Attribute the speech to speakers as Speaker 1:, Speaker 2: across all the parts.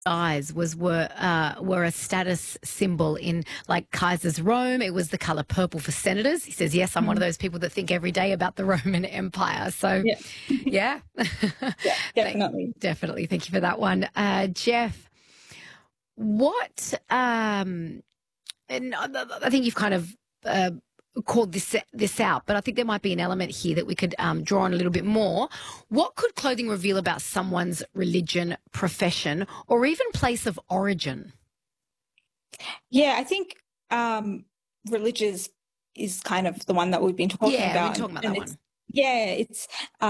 Speaker 1: eyes were a status symbol in like Kaiser's Rome. It was the color purple for senators. He says, yes, I'm one of those people that think every day about the Roman Empire. So,
Speaker 2: Yeah.
Speaker 1: yeah.
Speaker 2: Yeah, definitely.
Speaker 1: Definitely. Thank you for that one. Jeff, what, and I think you've kind of called this out, but I think there might be an element here that we could draw on a little bit more. What could clothing reveal about someone's religion, profession, or even place of origin?
Speaker 2: Yeah, I think religious is kind of the one that we've been talking
Speaker 1: Yeah,
Speaker 2: about.
Speaker 1: we're talking about that one.
Speaker 2: Yeah, it's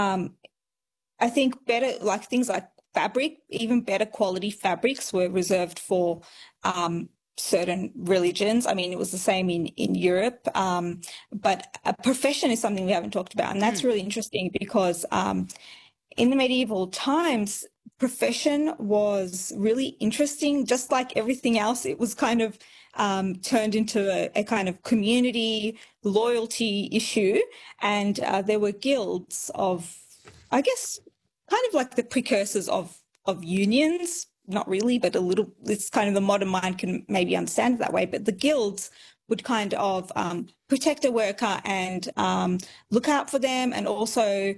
Speaker 2: I think better, like things like fabric, even better quality fabrics were reserved for certain religions. I mean, it was the same in Europe, but a profession is something we haven't talked about, and that's really interesting because in the medieval times, profession was really interesting. Just like everything else, it was kind of turned into a kind of community loyalty issue, and there were guilds of, I guess, kind of like the precursors of unions. Not really, but a little. It's kind of the modern mind can maybe understand it that way. But the guilds would kind of protect a worker and look out for them, and also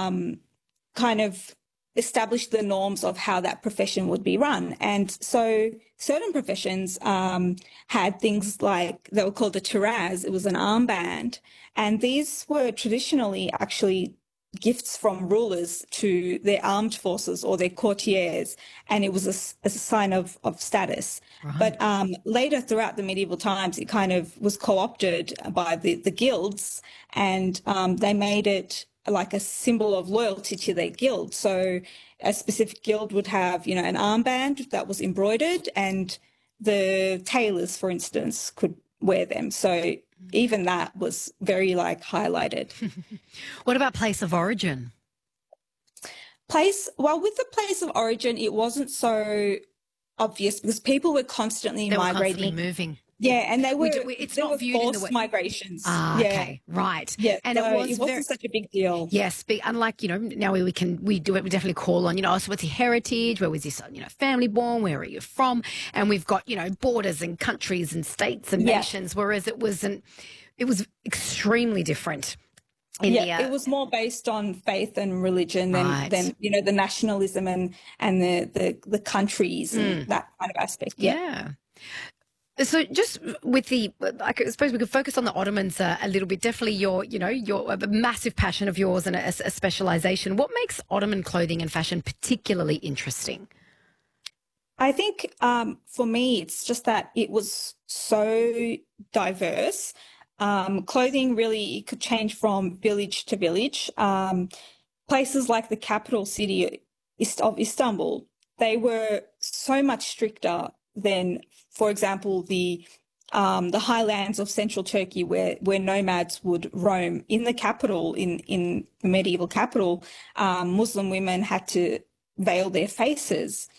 Speaker 2: kind of establish the norms of how that profession would be run. And so certain professions had things like, they were called a tiraz. It was an armband. And these were traditionally actually gifts from rulers to their armed forces or their courtiers, and it was a sign of status. Right. But later, throughout the medieval times, it kind of was co-opted by the guilds, and they made it like a symbol of loyalty to their guild. So a specific guild would have, an armband that was embroidered, and the tailors, for instance, could wear them. So even that was very highlighted.
Speaker 1: What about place of origin?
Speaker 2: Well, with the place of origin, it wasn't so obvious because people were constantly migrating.
Speaker 1: Constantly moving.
Speaker 2: Yeah, and they were.
Speaker 1: It's not viewed in the way.
Speaker 2: Migrations.
Speaker 1: Ah, yeah. Okay, right.
Speaker 2: Yeah,
Speaker 1: and
Speaker 2: so it wasn't such a big deal.
Speaker 1: Yes, but unlike now we do it. We definitely call on so what's your heritage? Where was this family born? Where are you from? And we've got borders and countries and states and nations. Whereas it was extremely different.
Speaker 2: It was more based on faith and religion than the nationalism and the countries and that kind of aspect.
Speaker 1: Yeah. So just with I suppose we could focus on the Ottomans a little bit. Definitely your a massive passion of yours and a specialisation. What makes Ottoman clothing and fashion particularly interesting?
Speaker 2: I think for me, it's just that it was so diverse. Clothing really could change from village to village. Places like the capital city of Istanbul, they were so much stricter than, for example, the highlands of central Turkey, where nomads would roam. In the capital, in the medieval capital, Muslim women had to veil their faces,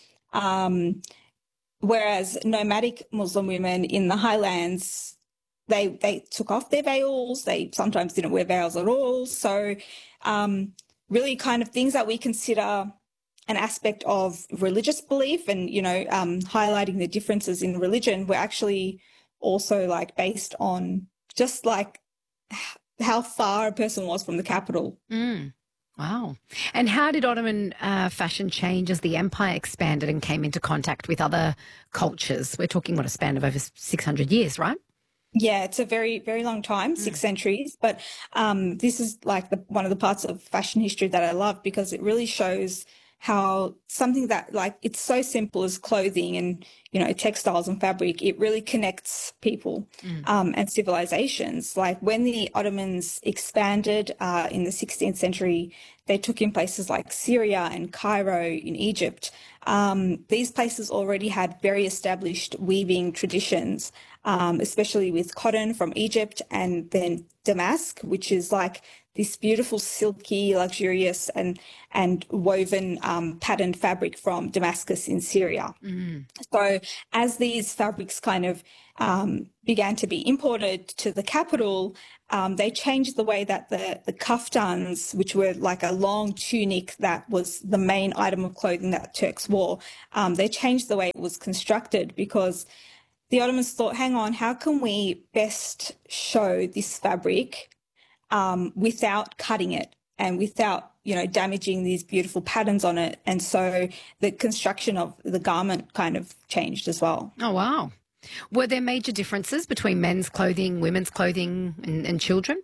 Speaker 2: whereas nomadic Muslim women in the highlands, they took off their veils. They sometimes didn't wear veils at all. So really kind of things that we consider an aspect of religious belief and, highlighting the differences in religion were actually also based on just how far a person was from the capital.
Speaker 1: Wow. And how did Ottoman fashion change as the empire expanded and came into contact with other cultures? We're talking, a span of over 600 years, right?
Speaker 2: Yeah, it's a very, very long time, 6 centuries. But this is one of the parts of fashion history that I love, because it really shows how something that it's so simple as clothing and, textiles and fabric, it really connects people and civilizations. Like when the Ottomans expanded in the 16th century, they took in places like Syria and Cairo in Egypt. These places already had very established weaving traditions, especially with cotton from Egypt, and then damask, which is this beautiful, silky, luxurious, and woven patterned fabric from Damascus in Syria. So as these fabrics kind of began to be imported to the capital, they changed the way that the kaftans, which were like a long tunic that was the main item of clothing that Turks wore, they changed the way it was constructed because the Ottomans thought, hang on, how can we best show this fabric without cutting it and without, damaging these beautiful patterns on it? And so the construction of the garment kind of changed as well.
Speaker 1: Oh, wow. Were there major differences between men's clothing, women's clothing, and children?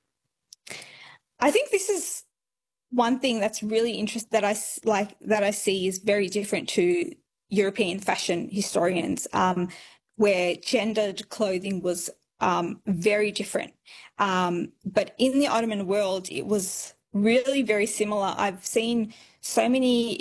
Speaker 2: I think this is one thing that's really interesting that I see is very different to European fashion historians, where gendered clothing was very different. But in the Ottoman world, it was really very similar. I've seen so many,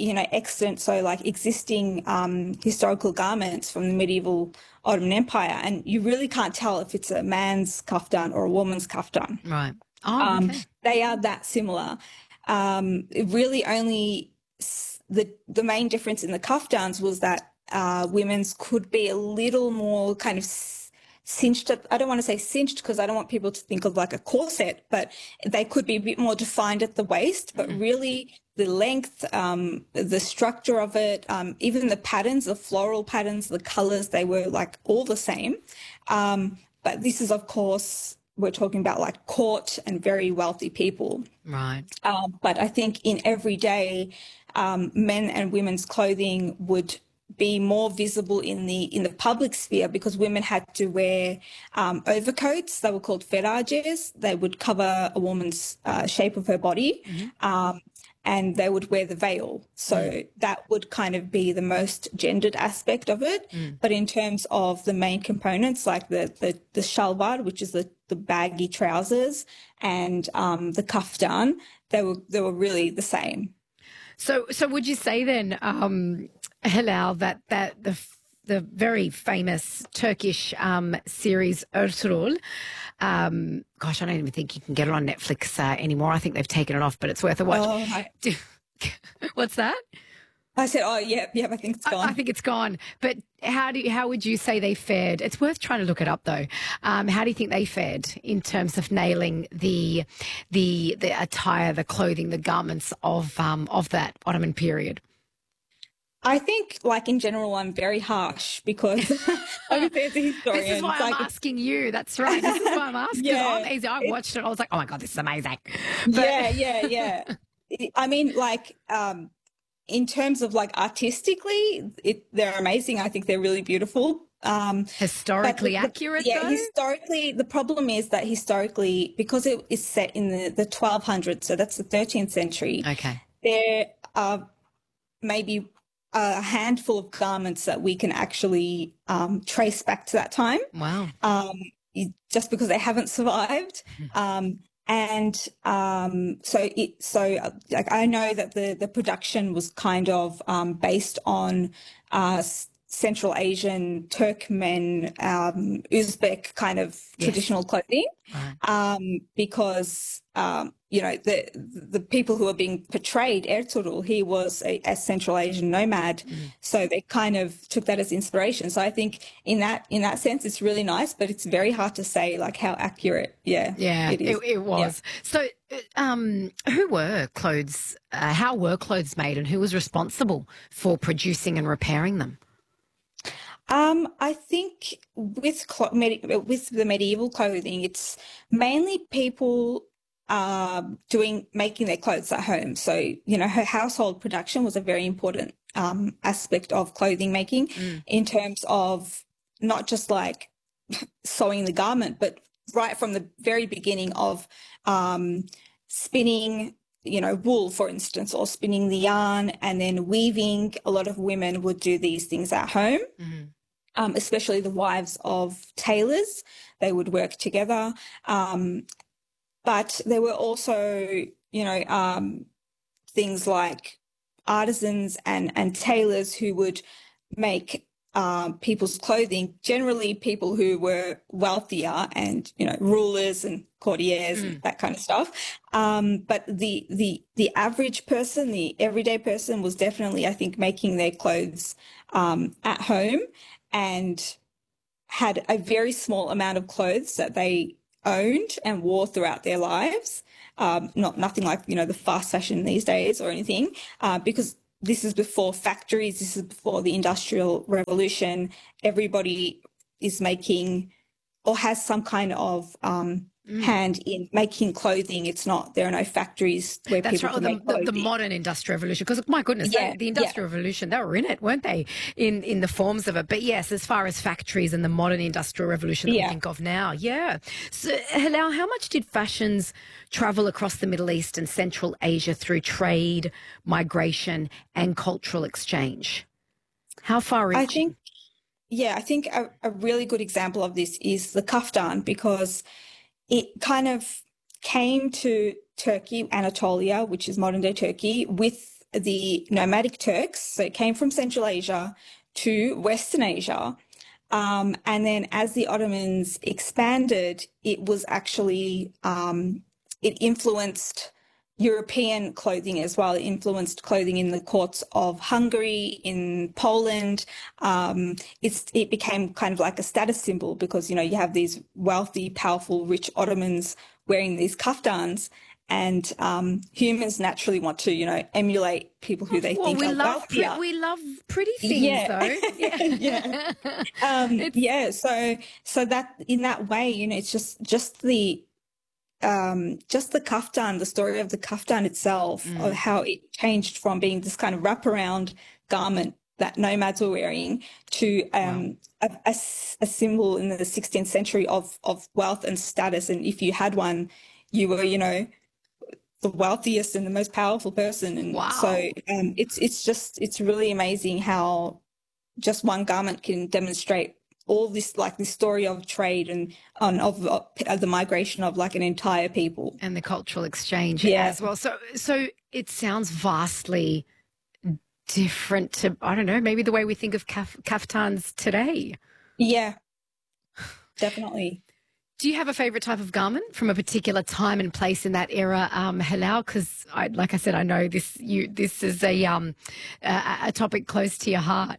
Speaker 2: existing historical garments from the medieval Ottoman Empire, and you really can't tell if it's a man's kaftan or a woman's kaftan.
Speaker 1: Right. Oh, okay.
Speaker 2: They are that similar. It really only the main difference in the kaftans was that women's could be a little more kind of cinched. I don't want to say cinched because I don't want people to think of like a corset, but they could be a bit more defined at the waist. But really, the length, the structure of it, even the patterns, the floral patterns, the colors, they were like all the same. But this is, of course, we're talking about like court and very wealthy people.
Speaker 1: Right.
Speaker 2: But I think in everyday, men and women's clothing would be more visible in the public sphere because women had to wear overcoats. They were called ferages. They would cover a woman's shape of her body, and they would wear the veil. So that would kind of be the most gendered aspect of it. But in terms of the main components, like the shalwar, which is the baggy trousers, and the kaftan, they were really the same.
Speaker 1: So would you say then, Hilal, that the very famous Turkish series Ertuğrul, gosh, I don't even think you can get it on Netflix anymore. I think they've taken it off, but it's worth a watch. What's that?
Speaker 2: I said, oh, yeah, I think it's gone.
Speaker 1: I think it's gone. But how would you say they fared? It's worth trying to look it up, though. How do you think they fared in terms of nailing the attire, the clothing, the garments of that Ottoman period?
Speaker 2: I think, like, in general, I'm very harsh because obviously as a historian.
Speaker 1: This is why I'm asking you. That's right. This is why I'm asking. I watched it. I was like, oh, my God, this is amazing. But...
Speaker 2: Yeah. I mean, like, in terms of, like, artistically, they're amazing. I think they're really beautiful.
Speaker 1: Historically accurate,
Speaker 2: yeah,
Speaker 1: though?
Speaker 2: Historically, the problem is that historically, because it is set in the 1200s, so that's the 13th century,
Speaker 1: okay,
Speaker 2: there are maybe a handful of garments that we can actually trace back to that time.
Speaker 1: Wow.
Speaker 2: Just because they haven't survived. Like I know that the production was kind of based on Central Asian, Turkmen, Uzbek kind of traditional clothing, because the people who are being portrayed, Ertuğrul, he was a Central Asian nomad, so they kind of took that as inspiration. So I think in that sense, it's really nice, but it's very hard to say like how accurate. It is.
Speaker 1: It was. Yeah. So, who were clothes? How were clothes made, and who was responsible for producing and repairing them?
Speaker 2: I think with the medieval clothing, it's mainly people making their clothes at home. So, her household production was a very important aspect of clothing making in terms of not just like sewing the garment, but right from the very beginning of spinning, wool, for instance, or spinning the yarn and then weaving. A lot of women would do these things at home. Especially the wives of tailors, they would work together. But there were also, things like artisans and tailors who would make people's clothing, generally people who were wealthier and, rulers and courtiers and that kind of stuff. But the average person, the everyday person, was definitely, I think, making their clothes at home and had a very small amount of clothes that they owned and wore throughout their lives. Nothing like, the fast fashion these days or anything, because this is before factories, this is before the Industrial Revolution. Everybody is making or has some kind of hand in making clothing. There are no factories where people can make clothing.
Speaker 1: The modern Industrial Revolution, because my goodness, the Industrial Revolution, they were in it, weren't they? In the forms of it. But yes, as far as factories and the modern Industrial Revolution that we think of now, So, Hilal, how much did fashions travel across the Middle East and Central Asia through trade, migration, and cultural exchange? How far reaching?
Speaker 2: I think a really good example of this is the kaftan, because it kind of came to Turkey, Anatolia, which is modern day Turkey, with the nomadic Turks. So it came from Central Asia to Western Asia. And then as the Ottomans expanded, it was actually, it influenced European clothing as well. It influenced clothing in the courts of Hungary, in Poland. It became kind of like a status symbol because, you have these wealthy, powerful, rich Ottomans wearing these kaftans, and humans naturally want to, emulate people who they think are wealthier.
Speaker 1: We love pretty things, though.
Speaker 2: So that in that way, it's just the kaftan, the story of the kaftan itself, of how it changed from being this kind of wraparound garment that nomads were wearing to a symbol in the 16th century of wealth and status. And if you had one, you were, the wealthiest and the most powerful person. And so it's really amazing how just one garment can demonstrate all this, like this story of trade and of the migration of like an entire people
Speaker 1: and the cultural exchange as well. So it sounds vastly different to, I don't know, maybe the way we think of kaftans today.
Speaker 2: Yeah, definitely.
Speaker 1: Do you have a favourite type of garment from a particular time and place in that era, Hilal? Because, like I said, I know this is a topic close to your heart.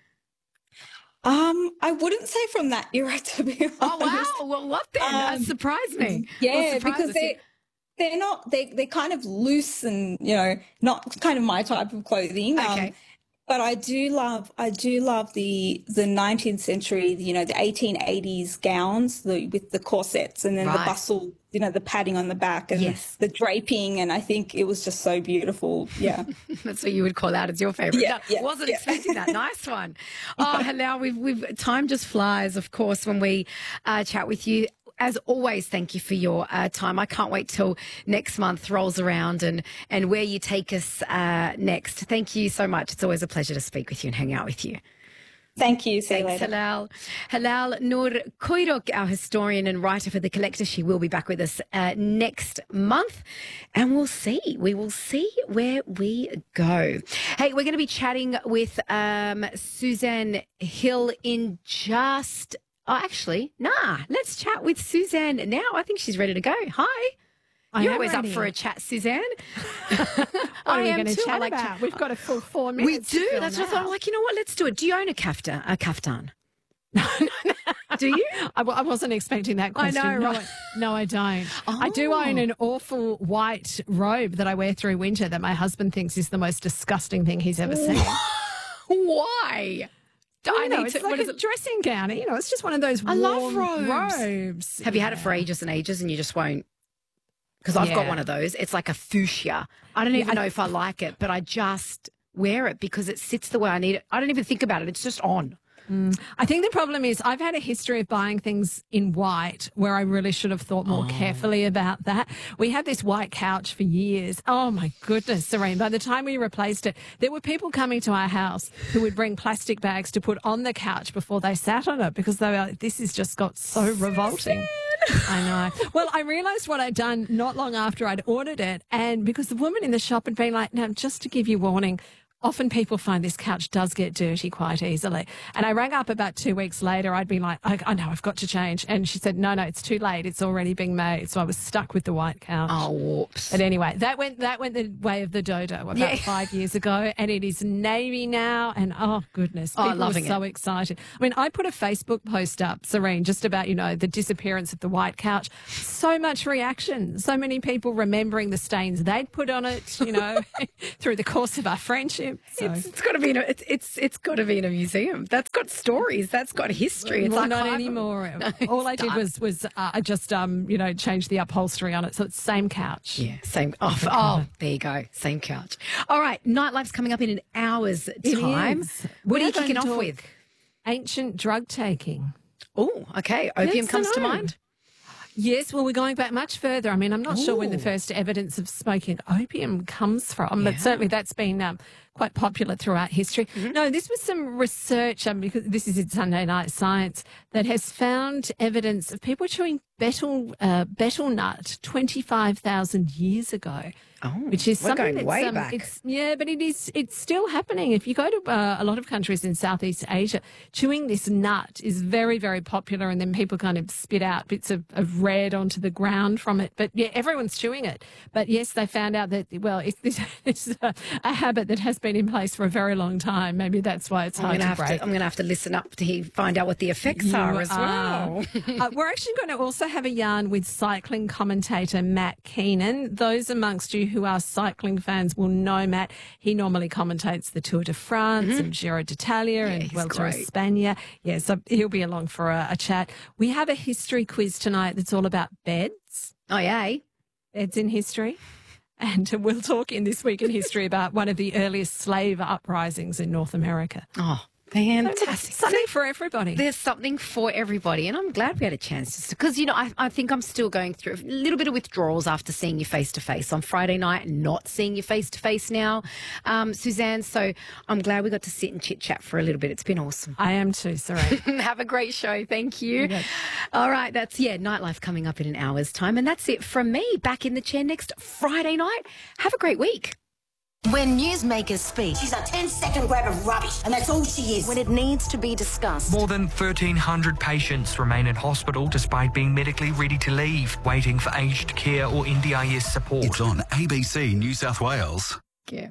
Speaker 2: I wouldn't say from that era, to be honest.
Speaker 1: Oh wow! Well, what then? That surprised me.
Speaker 2: Yeah, because they're kind of loose and not kind of my type of clothing.
Speaker 1: Okay.
Speaker 2: But I do love the 19th century, the 1880s gowns with the corsets and then the bustle, the padding on the back and the draping. And I think it was just so beautiful. Yeah.
Speaker 1: That's what you would call out as your favourite. Wasn't expecting that. Nice one. Oh, Hilal, time just flies, of course, when we chat with you. As always, thank you for your time. I can't wait till next month rolls around and where you take us next. Thank you so much. It's always a pleasure to speak with you and hang out with you.
Speaker 2: Thank you. See you
Speaker 1: later.
Speaker 2: Hilal.
Speaker 1: Hilal Noor Koirok, our historian and writer for The Collector. She will be back with us next month and we'll see. We will see where we go. Hey, we're going to be chatting with Suzanne Hill in just... Oh, actually, let's chat with Suzanne now. I think she's ready to go. Hi. You're always up for a chat, Suzanne.
Speaker 3: What are we going to chat about? We've got a full 4 minutes.
Speaker 1: We do. That's what I thought. I'm like, you know what? Let's do it. Do you own a kaftan? Do you?
Speaker 3: I wasn't expecting that question.
Speaker 1: I know, right?
Speaker 3: No, I don't. Oh. I do own an awful white robe that I wear through winter that my husband thinks is the most disgusting thing he's ever seen.
Speaker 1: Why?
Speaker 3: It's like a dressing gown. It's just one of those warm
Speaker 1: love
Speaker 3: robes.
Speaker 1: Have you had it for ages and ages and you just won't? Because I've got one of those. It's like a fuchsia. I don't even know if I like it, but I just wear it because it sits the way I need it. I don't even think about it. It's just on.
Speaker 3: I think the problem is I've had a history of buying things in white where I really should have thought more carefully about that. We had this white couch for years. Oh, my goodness, Serene. By the time we replaced it, there were people coming to our house who would bring plastic bags to put on the couch before they sat on it because they were like, this has just got so revolting. I know. Well, I realised what I'd done not long after I'd ordered it, and because the woman in the shop had been like, now, just to give you warning, often people find this couch does get dirty quite easily. And I rang up about 2 weeks later. I'd been like, I know, I've got to change. And she said, no, it's too late. It's already being made. So I was stuck with the white couch.
Speaker 1: Oh, whoops.
Speaker 3: But anyway, that went the way of the dodo about 5 years ago. And it is navy now. And oh, goodness. People were so excited. I mean, I put a Facebook post up, Serene, just about, the disappearance of the white couch. So much reaction. So many people remembering the stains they'd put on it, through the course of our friendship. So.
Speaker 1: It's got to be it's got to be in a museum. That's got stories. That's got history. It's
Speaker 3: not anymore. No, all I did was just change the upholstery on it, so it's the same couch.
Speaker 1: Yeah, same. Oh, there you go, same couch. All right, Nightlife's coming up in an hour's time. What are you kicking off with?
Speaker 3: Ancient drug taking.
Speaker 1: Oh, okay. Opium comes to mind.
Speaker 3: Yes, well, we're going back much further. I mean, I'm not sure when the first evidence of smoking opium comes from, but certainly that's been quite popular throughout history. Mm-hmm. No, this was some research, because this is in Sunday Night Science, that has found evidence of people chewing betel nut 25,000 years ago.
Speaker 1: Oh,
Speaker 3: which is
Speaker 1: we're
Speaker 3: something
Speaker 1: going way back.
Speaker 3: But it's still happening. If you go to a lot of countries in Southeast Asia, chewing this nut is very, very popular, and then people kind of spit out bits of red onto the ground from it. But yeah, everyone's chewing it. But yes, they found out that, well, this is a habit that has been in place for a very long time. Maybe that's why it's hard to break.
Speaker 1: I'm going to have to listen up to find out what the effects are as well.
Speaker 3: We're actually going to also have a yarn with cycling commentator Matt Keenan. Those amongst you who are cycling fans will know Matt. He normally commentates the Tour de France and Giro d'Italia and Vuelta a España. Yeah, so he'll be along for a chat. We have a history quiz tonight that's all about beds.
Speaker 1: Oh, yay.
Speaker 3: Beds in history. And we'll talk in This Week in History about one of the earliest slave uprisings in North America.
Speaker 1: Oh, fantastic.
Speaker 3: Something for everybody.
Speaker 1: There's something for everybody. And I'm glad we had a chance because, I think I'm still going through a little bit of withdrawals after seeing you face to face on Friday night and not seeing you face to face now, Suzanne. So I'm glad we got to sit and chit chat for a little bit. It's been awesome.
Speaker 3: I am too, Serene.
Speaker 1: Have a great show. Thank you. All right. That's, Nightlife coming up in an hour's time. And that's it from me. Back in the chair next Friday night. Have a great week.
Speaker 4: When newsmakers speak,
Speaker 5: she's a 10-second grab of rubbish, and that's all she is.
Speaker 4: When it needs to be discussed.
Speaker 6: More than 1,300 patients remain in hospital despite being medically ready to leave, waiting for aged care or NDIS support.
Speaker 7: It's on ABC New South Wales.
Speaker 1: Yeah.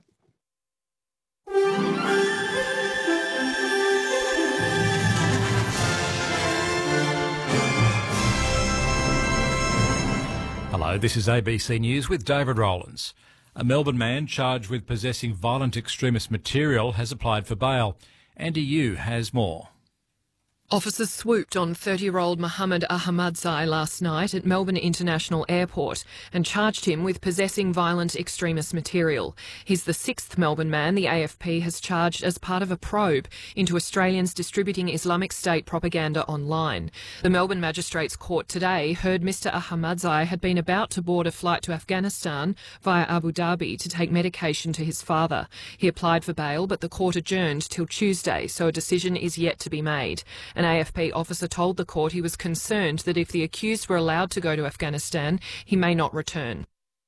Speaker 8: Hello, this is ABC News with David Rowlands. A Melbourne man charged with possessing violent extremist material has applied for bail. Andy Yu has more.
Speaker 9: Officers swooped on 30-year-old Mohammed Ahmadzai last night at Melbourne International Airport and charged him with possessing violent extremist material. He's the sixth Melbourne man the AFP has charged as part of a probe into Australians distributing Islamic State propaganda online. The Melbourne Magistrates Court today heard Mr Ahmadzai had been about to board a flight to Afghanistan via Abu Dhabi to take medication to his father. He applied for bail, but the court adjourned till Tuesday, so a decision is yet to be made. An AFP officer told the court he was concerned that if the accused were allowed to go to Afghanistan, he may not return.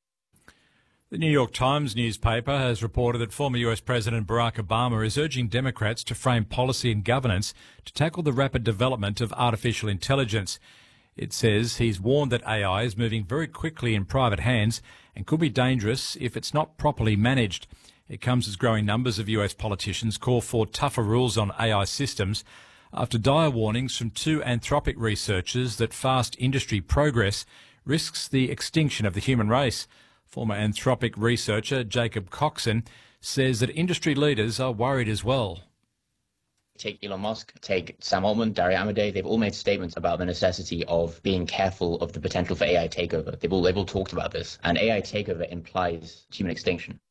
Speaker 8: The New York Times newspaper has reported that former US President Barack Obama is urging Democrats to frame policy and governance to tackle the rapid development of artificial intelligence. It says he's warned that AI is moving very quickly in private hands and could be dangerous if it's not properly managed. It comes as growing numbers of US politicians call for tougher rules on AI systems after dire warnings from two Anthropic researchers that fast industry progress risks the extinction of the human race. Former Anthropic researcher Jacob Coxon says that industry leaders are worried as well.
Speaker 10: Take Elon Musk, take Sam Altman, Dario Amodei, they've all made statements about the necessity of being careful of the potential for AI takeover. They've all talked about this, and AI takeover implies human extinction.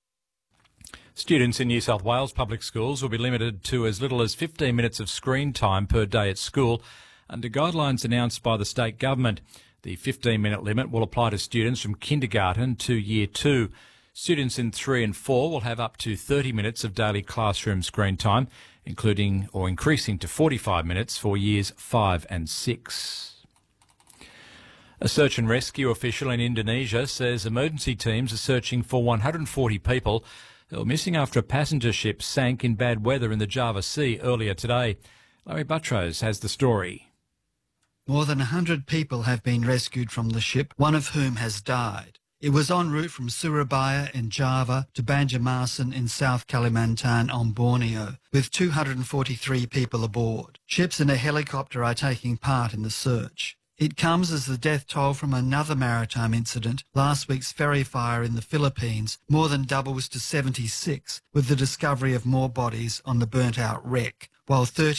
Speaker 8: Students in New South Wales public schools will be limited to as little as 15 minutes of screen time per day at school under guidelines announced by the state government. The 15-minute limit will apply to students from kindergarten to year 2. Students in 3 and 4 will have up to 30 minutes of daily classroom screen time, including or increasing to 45 minutes for years 5 and 6. A search and rescue official in Indonesia says emergency teams are searching for 140 people They were missing after a passenger ship sank in bad weather in the Java Sea earlier today. Larry Buttrose has the story.
Speaker 11: More than 100 people have been rescued from the ship, one of whom has died. It was en route from Surabaya in Java to Banjarmasin in South Kalimantan on Borneo, with 243 people aboard. Ships and a helicopter are taking part in the search. It comes as the death toll from another maritime incident, last week's ferry fire in the Philippines, more than doubles to 76, with the discovery of more bodies on the burnt-out wreck, while 30